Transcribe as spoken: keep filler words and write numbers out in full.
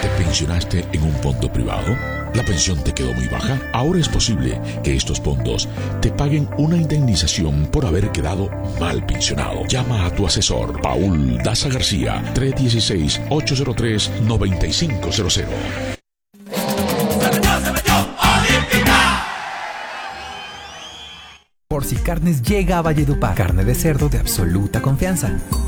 ¿Te pensionaste en un fondo privado? ¿La pensión te quedó muy baja? Ahora es posible que estos fondos te paguen una indemnización por haber quedado mal pensionado. Llama a tu asesor, Paul Daza García, tres uno seis, ocho cero tres, nueve cinco cero cero. Porci Carnes llega a Valledupar. Carne de cerdo de absoluta confianza.